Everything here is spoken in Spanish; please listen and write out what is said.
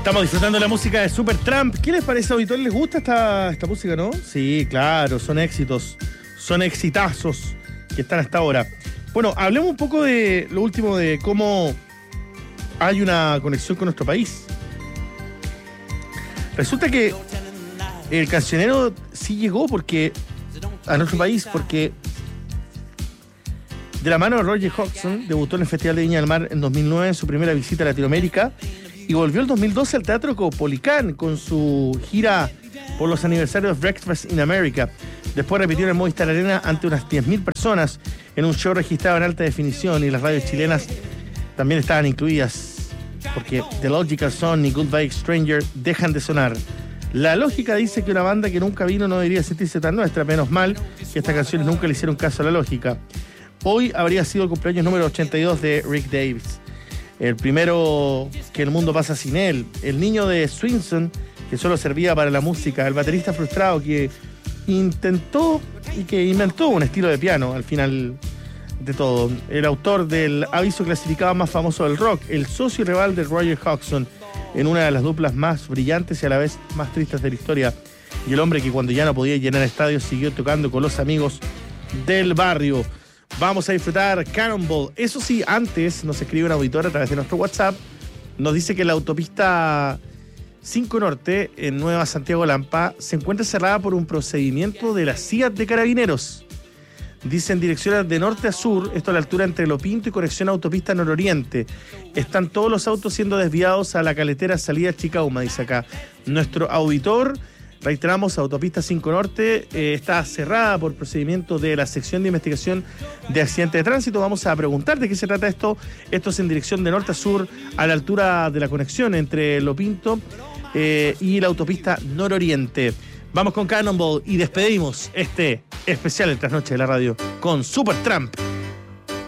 Estamos disfrutando la música de Supertramp. ¿Qué les parece, auditor? ¿Les gusta esta música, no? Sí, claro, son éxitos, son exitazos que están hasta ahora. Bueno, hablemos un poco de lo último, de cómo hay una conexión con nuestro país. Resulta que el cancionero sí llegó a nuestro país porque de la mano de Roger Hodgson debutó en el Festival de Viña del Mar en 2009 en su primera visita a Latinoamérica y volvió el 2012 al Teatro Caupolicán con su gira por los aniversarios de Breakfast in America. Después repitió en el Movistar Arena ante unas 10.000 personas en un show registrado en alta definición, y las radios chilenas también estaban incluidas porque The Logical Song y Goodbye Stranger dejan de sonar. La lógica dice que una banda que nunca vino no debería sentirse tan nuestra, menos mal que estas canciones nunca le hicieron caso a la lógica. Hoy habría sido el cumpleaños número 82 de Rick Davis, el primero que el mundo pasa sin él, el niño de Swinson que solo servía para la música, el baterista frustrado que intentó y que inventó un estilo de piano al final de todo, el autor del aviso clasificado más famoso del rock, el socio y rival de Roger Hodgson en una de las duplas más brillantes y a la vez más tristes de la historia, y el hombre que cuando ya no podía llenar estadios siguió tocando con los amigos del barrio. Vamos a disfrutar Cannonball. Eso sí, antes nos escribe un auditor a través de nuestro WhatsApp. Nos dice que la autopista 5 Norte en Nueva Santiago Lampa se encuentra cerrada por un procedimiento de la CIA de Carabineros. Dice en dirección de norte a sur, esto a la altura entre Lo Pinto y conexión autopista nororiente. Están todos los autos siendo desviados a la caletera salida Chicauma, dice acá nuestro auditor. Reiteramos, autopista 5 Norte está cerrada por procedimiento de la sección de investigación de accidentes de tránsito. Vamos a preguntar de qué se trata esto. Esto es en dirección de norte a sur, a la altura de la conexión entre Lo Pinto y la autopista nororiente. Vamos con Cannonball y despedimos este especial El Trasnoche de la Radio con Supertramp.